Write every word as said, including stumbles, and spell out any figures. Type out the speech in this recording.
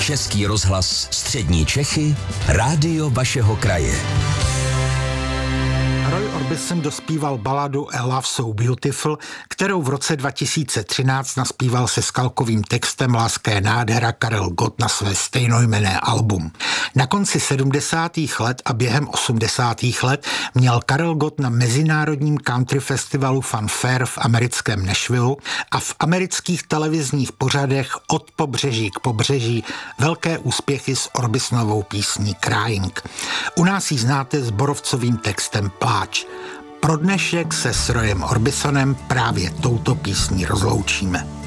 Český rozhlas Střední Čechy, rádio vašeho kraje. Roy Orbison dospíval baladu A Love So Beautiful, kterou v roce dva tisíce třináct naspíval se skalkovým textem Láska je nádhera Karel Gott na své stejnojmenné album. Na konci sedmdesátých let a během osmdesátých let měl Karel Gott na mezinárodním country festivalu Fanfare v americkém Nashville a v amerických televizních pořadech Od pobřeží k pobřeží velké úspěchy s Orbisonovou písní Crying. U nás ji znáte s borovcovým textem Pláč. Pro dnešek se s Royem Orbisonem právě touto písní rozloučíme.